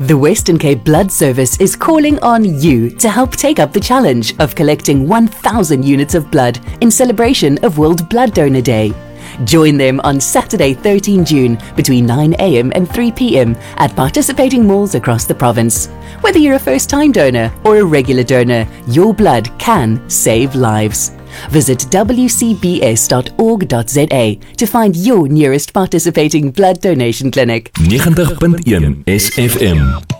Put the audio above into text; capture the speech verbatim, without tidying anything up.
The Western Cape Blood Service is calling on you to help take up the challenge of collecting one thousand units of blood in celebration of World Blood Donor Day. Join them on Saturday, thirteenth June between nine a m and three p m at participating malls across the province. Whether you're a first-time donor or a regular donor, your blood can save lives. Visit w c b s dot org dot z a to find your nearest participating blood donation clinic. ninety punt een S F M